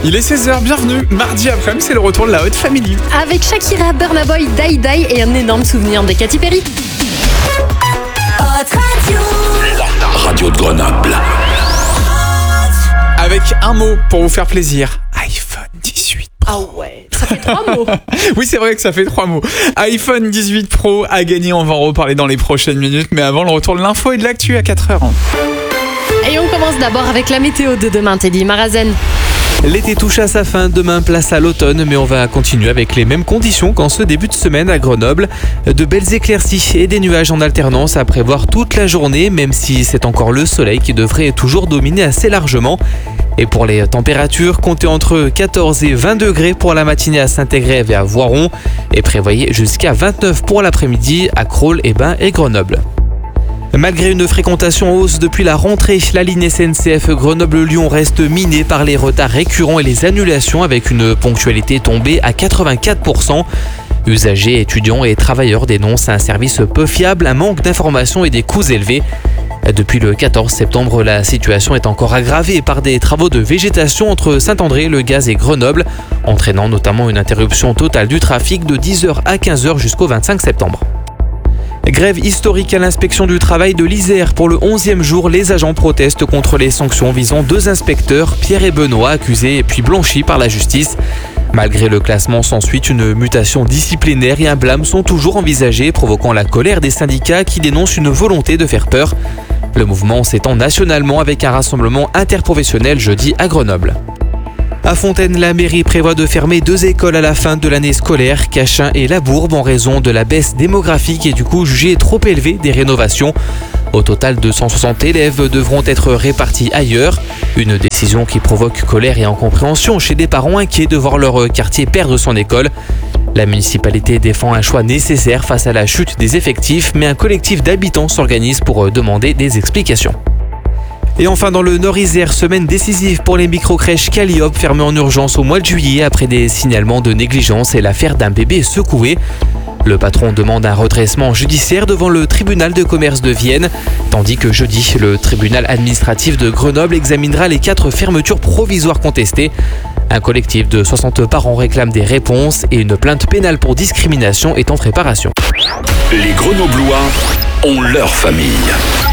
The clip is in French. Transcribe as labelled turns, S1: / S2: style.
S1: Il est 16h, bienvenue. Mardi après-midi, c'est le retour de la Haute Family.
S2: Avec Shakira, Burna Boy, Die Die et un énorme souvenir de Katy Perry.
S3: Haute Radio.
S4: La radio de Grenoble.
S1: Avec un mot pour vous faire plaisir. iPhone 18.
S2: Ah ouais, ça fait 3 mots.
S1: Oui, c'est vrai que ça fait 3 mots. iPhone 18 Pro à gagner, on va en reparler dans les prochaines minutes. Mais avant, le retour de l'info et de l'actu à 4h.
S2: Et on commence d'abord avec la météo de demain, Teddy Marazen.
S5: L'été touche à sa fin, demain place à l'automne, mais on va continuer avec les mêmes conditions qu'en ce début de semaine à Grenoble. De belles éclaircies et des nuages en alternance à prévoir toute la journée, même si c'est encore le soleil qui devrait toujours dominer assez largement. Et pour les températures, comptez entre 14 et 20 degrés pour la matinée à Saint-Égrève et à Voiron, et prévoyez jusqu'à 29 pour l'après-midi à Crolles, Bains et Grenoble. Malgré une fréquentation en hausse depuis la rentrée, la ligne SNCF Grenoble-Lyon reste minée par les retards récurrents et les annulations avec une ponctualité tombée à 84%. Usagers, étudiants et travailleurs dénoncent un service peu fiable, un manque d'informations et des coûts élevés. Depuis le 14 septembre, la situation est encore aggravée par des travaux de végétation entre Saint-André, Le Gaz et Grenoble, entraînant notamment une interruption totale du trafic de 10h à 15h jusqu'au 25 septembre. Grève historique à l'inspection du travail de l'Isère. Pour le 11e jour, les agents protestent contre les sanctions visant 2 inspecteurs, Pierre et Benoît, accusés puis blanchis par la justice. Malgré le classement, s'ensuit une mutation disciplinaire et un blâme sont toujours envisagés, provoquant la colère des syndicats qui dénoncent une volonté de faire peur. Le mouvement s'étend nationalement avec un rassemblement interprofessionnel jeudi à Grenoble. À Fontaine, la mairie prévoit de fermer 2 écoles à la fin de l'année scolaire, Cachin et Labourbe, en raison de la baisse démographique et du coût jugé trop élevé des rénovations. Au total, 260 élèves devront être répartis ailleurs. Une décision qui provoque colère et incompréhension chez des parents inquiets de voir leur quartier perdre son école. La municipalité défend un choix nécessaire face à la chute des effectifs, mais un collectif d'habitants s'organise pour demander des explications. Et enfin dans le Nord-Isère, semaine décisive pour les microcrèches Calliope fermées en urgence au mois de juillet après des signalements de négligence et l'affaire d'un bébé secoué. Le patron demande un redressement judiciaire devant le tribunal de commerce de Vienne, tandis que jeudi, le tribunal administratif de Grenoble examinera les 4 fermetures provisoires contestées. Un collectif de 60 parents réclame des réponses et une plainte pénale pour discrimination est en préparation.
S4: Les Grenoblois ont leur famille.